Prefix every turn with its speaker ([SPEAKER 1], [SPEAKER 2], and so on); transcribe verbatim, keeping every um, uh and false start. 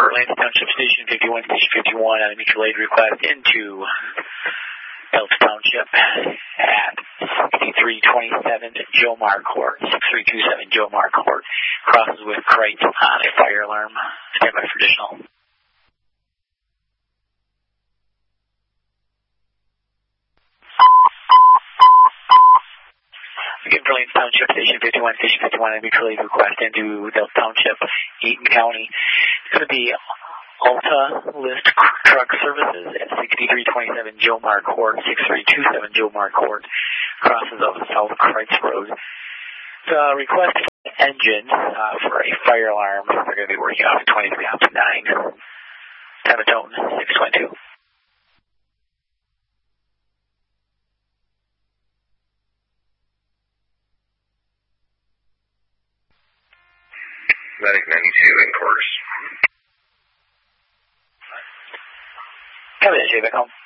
[SPEAKER 1] Lance Township Station fifty-one, Station fifty-one on a mutual aid request into Delta Township at sixty-three twenty-seven Jomar Court, sixty-three twenty-seven Jomar Court. Crosses with Kreitz on a fire alarm. Stand by for additional. Again, for Lance Township Station fifty-one, Station fifty-one on a mutual aid request into Delta Township, Eaton County. It's going to be Alta List Truck Services at sixty-three twenty-seven Jomar Court, sixty-three twenty-seven Jomar Court, crosses of South Kreitz Road. The request for the engine uh, for a fire alarm, they're going to be working off twenty-three option nine. Time of tone, six twenty-two.
[SPEAKER 2] Medic ninety-two in course.
[SPEAKER 1] Come in, Jay, back home.